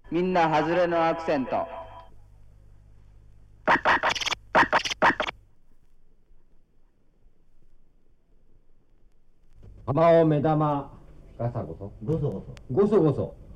みんな外れのアクセント。 玉を目玉ガサゴソごそごそ。 ゴソゴソ